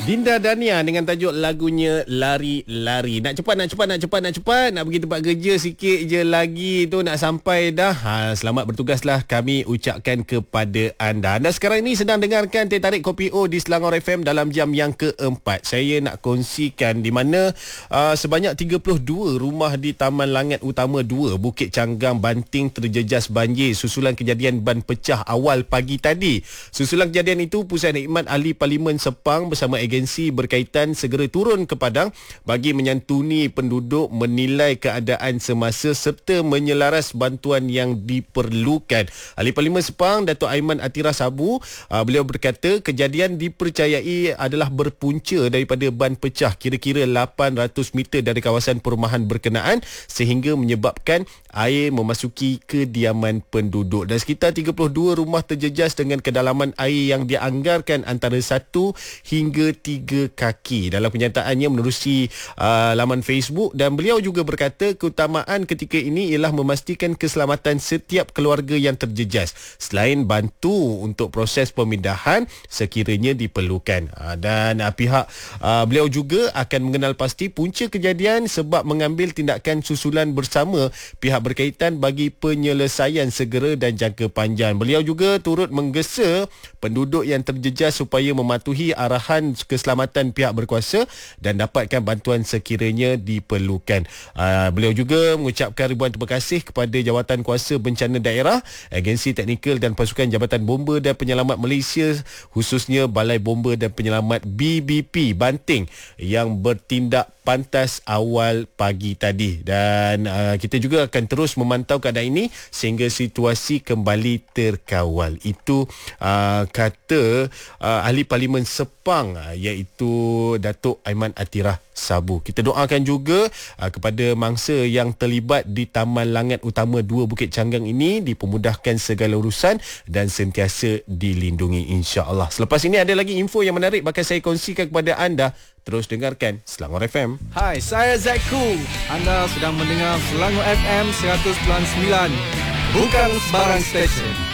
Dinda Dania dengan tajuk lagunya Lari-Lari. Nak cepat nak pergi tempat kerja sikit je lagi tu nak sampai dah. Selamat bertugaslah kami ucapkan kepada anda. Anda sekarang ni sedang dengarkan Teh Tarik Kopi O di Selangor FM dalam jam yang keempat. Saya nak kongsikan di mana sebanyak 32 rumah di Taman Langat Utama 2 Bukit Canggang Banting terjejas banjir susulan kejadian ban pecah awal pagi tadi. Susulan kejadian itu Pusat Khidmat Ahli Parlimen Sepang bersama agensi berkaitan segera turun ke padang bagi menyantuni penduduk, menilai keadaan semasa serta menyelaras bantuan yang diperlukan. Ahli Parlimen Sepang Datuk Aiman Atira Sabu, beliau berkata kejadian dipercayai adalah berpunca daripada ban pecah kira-kira 800 meter dari kawasan perumahan berkenaan sehingga menyebabkan air memasuki kediaman penduduk. Dan sekitar 32 rumah terjejas dengan kedalaman air yang dianggarkan antara 1 hingga 3 kaki. Dalam kenyataannya menerusi laman Facebook, dan beliau juga berkata keutamaan ketika ini ialah memastikan keselamatan setiap keluarga yang terjejas selain bantu untuk proses pemindahan sekiranya diperlukan. Dan pihak beliau juga akan mengenal pasti punca kejadian sebab mengambil tindakan susulan bersama pihak berkaitan bagi penyelesaian segera dan jangka panjang. Beliau juga turut menggesa penduduk yang terjejas supaya mematuhi arahan keselamatan pihak berkuasa dan dapatkan bantuan sekiranya diperlukan. Beliau juga mengucapkan ribuan terima kasih kepada Jawatan Kuasa Bencana Daerah, Agensi Teknikal dan Pasukan Jabatan Bomba dan Penyelamat Malaysia, khususnya Balai Bomba dan Penyelamat BBP Banting yang bertindak pantas awal pagi tadi. Dan kita juga akan terus memantau keadaan ini sehingga situasi kembali terkawal. Itu kata Ahli Parlimen Sepang iaitu Datuk Aiman Atira Sabu. Kita doakan juga kepada mangsa yang terlibat di Taman Langat Utama 2 Bukit Canggang ini dipermudahkan segala urusan dan sentiasa dilindungi insya-Allah. Selepas ini ada lagi info yang menarik bakal saya kongsikan kepada anda. Terus dengarkan Selangor FM. Hai, saya Zaku. Anda sedang mendengar Selangor FM 100.9. Bukan sebarang stesen.